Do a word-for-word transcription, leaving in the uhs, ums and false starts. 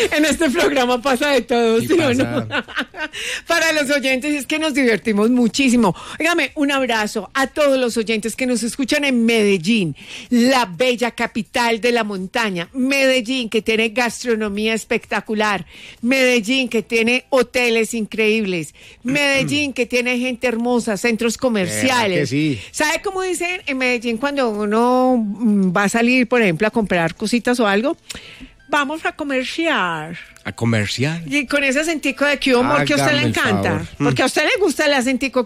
En este programa pasa de todo, ¿sí, Sí o no? pasa. Para los oyentes es que nos divertimos muchísimo. Óigame, un abrazo a todos los oyentes que nos escuchan en Medellín, la bella capital de la montaña. Medellín, que tiene gastronomía espectacular. Medellín, que tiene hoteles increíbles. Medellín, que tiene gente hermosa, centros comerciales. Eh, que sí. ¿Sabe cómo dicen en Medellín cuando uno mm, va a salir, por ejemplo, a comprar cositas o algo? Vamos a comerciar. A comercial. Y con ese acentico de que humor que a usted le Hágame el encanta. favor. Porque a usted le gusta el acentico